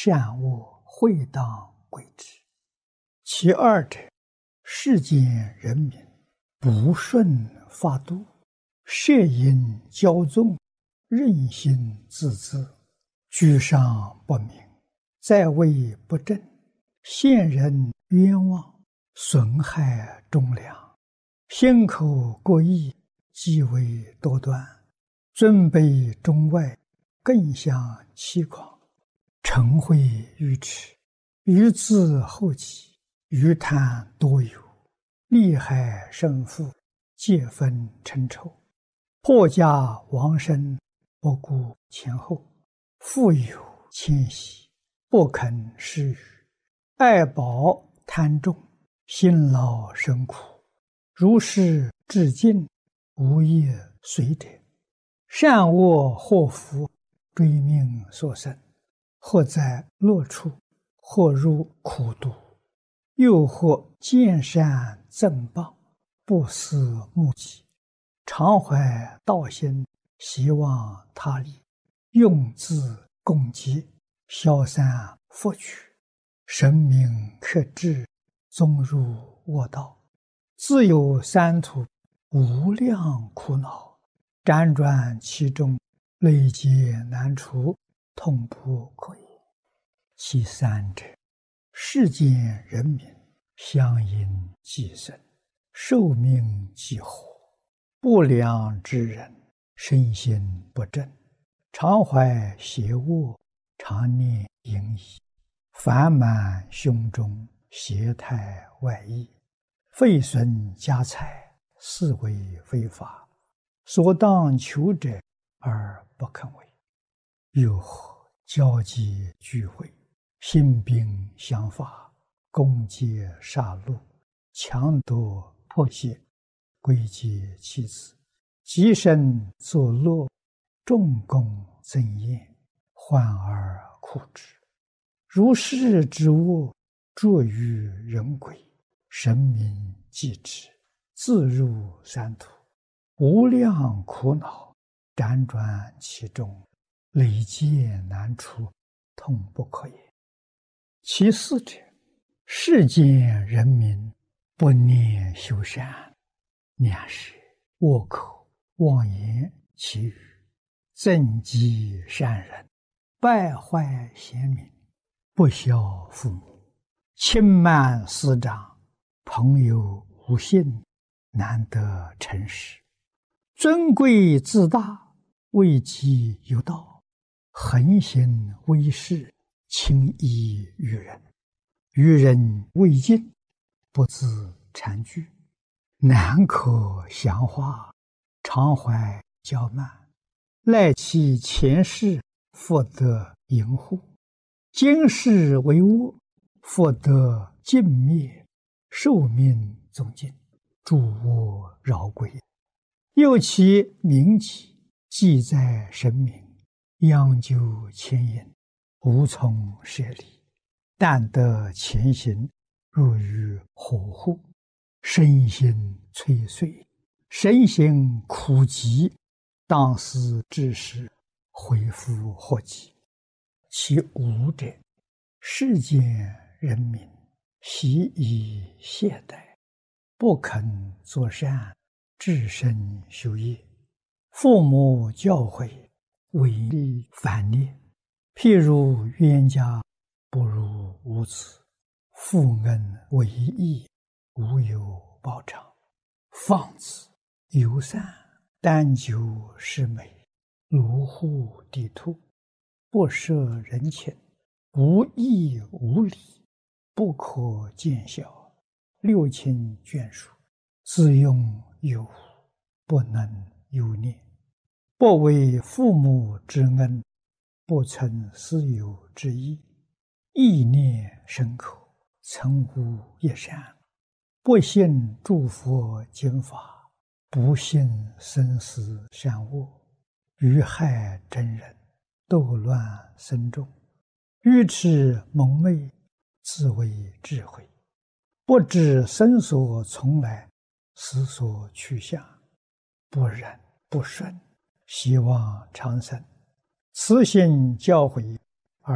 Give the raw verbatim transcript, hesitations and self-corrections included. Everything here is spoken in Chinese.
善恶会当归之。其二者，世间人民不顺法度，摄因骄纵，任心自恣，居上不明，在位不正，陷人冤枉，损害忠良，心口过异，极为多端，尊卑中外，更相欺诳，嗔恚愚痴，愚自后己，愚贪多有，利害生父，皆分嗔臭，破家亡身，不顾前后，富有谦息，不肯施予，爱宝贪重，辛劳生苦，如是至尽，无业随者，善恶祸福，追命所生，或在乐处，或入苦毒，又或见善赠谤，不思目己，常怀道心，希望他利，用自共济，消散福取，神明克制，纵入恶道，自有三途，无量苦恼，辗转其中，累劫难除，痛不可言。其三者，世间人民相因寄生，寿命几乎，不良之人，身心不正，常怀邪恶，常念淫逸，烦满胸中，邪态外溢，废损家财，是为非法，所当求者而不肯为。又或交际聚会，兴兵相伐，攻击杀戮，强夺迫胁，归结妻子，极身作乐，重功增艳，患而苦之。如是之恶，著于人鬼，神明继之，自入三途，无量苦恼，辗转其中，累劫难除，痛不可言。其四者，世间人民不念修善，两舌恶口妄言绮语，憎嫉善人，败坏贤民，不孝父母，轻慢师长，朋友无信，难得诚实，尊贵自大，位极有道，横行威势，轻易于人，于人未尽，不自惭惧，难可详化，常怀骄慢，赖其前世，复得淫护，今世为恶，复得尽灭，寿命终尽，诸恶饶归。又其名己，记在神明，央究牵引，无从舍离，但得前行，入于火户，身心摧碎，身心苦极，当思之时，恢复祸己。其五者，世间人民习以懈怠，不肯作善，至身修业，父母教诲，违逆反逆，譬如冤家不如无子，负恩为义，无有报偿，放肆游散，单求是美，卢户地兔，不摄人情，无义无礼，不可见效，六亲眷属，自用有无，不能有念，不为父母之恩，不存私有之意，意念深刻，曾无一善，不信诸佛经法，不信生死善恶，于害真人，斗乱僧众，愚痴蒙昧，自为智慧，不知生所从来，死所去向，不忍不顺，希望长生。此行教诲，